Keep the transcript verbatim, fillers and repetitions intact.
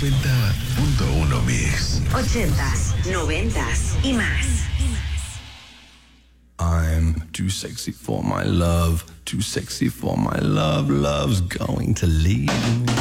noventa punto uno Mix. Ochentas, noventas y más. I'm too sexy for my love, too sexy for my love, love's going to leave me.